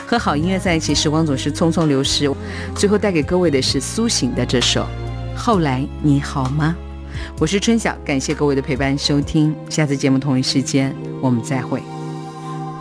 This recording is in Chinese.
和好音乐在一起，时光总是匆匆流逝。最后带给各位的是苏醒的这首后来你好吗？我是春晓，感谢各位的陪伴收听，下次节目同一时间我们再会。